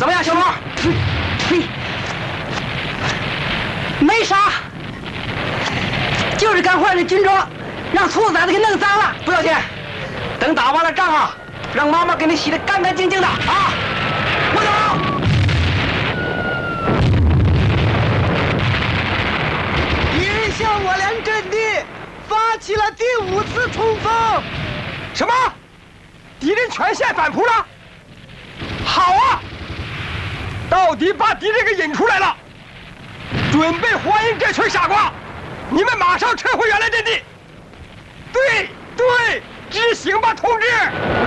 怎么样，小罗？ 没啥，就是干坏了军装，让兔崽子给弄脏了， 不要紧。等打完了仗啊，让妈妈给你洗得干干净净的啊！我走。 敌人向我俩阵地发起了第5次冲锋。 什么？敌人全线反扑了？好啊！到底把敌人给引出来了。准备欢迎这群傻瓜！你们马上撤回原来阵地。对，执行吧，同志！